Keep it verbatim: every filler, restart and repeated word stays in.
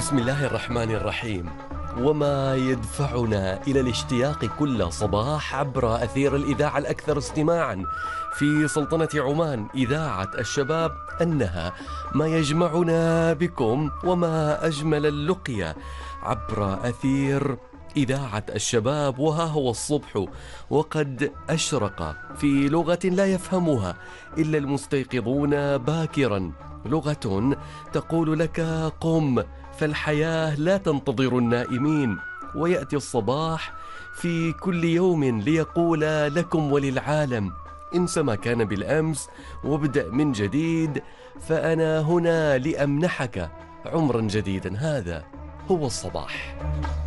بسم الله الرحمن الرحيم. وما يدفعنا إلى الاشتياق كل صباح عبر أثير الإذاعة الأكثر استماعا في سلطنة عمان، إذاعة الشباب، أنها ما يجمعنا بكم وما أجمل اللقيا عبر أثير إذاعة الشباب. وها هو الصبح وقد أشرق في لغة لا يفهمها إلا المستيقظون باكرا، لغة تقول لك قم، فالحياة لا تنتظر النائمين، ويأتي الصباح في كل يوم ليقول لكم وللعالم انس ما كان بالأمس وابدأ من جديد، فأنا هنا لأمنحك عمرا جديدا. هذا هو الصباح.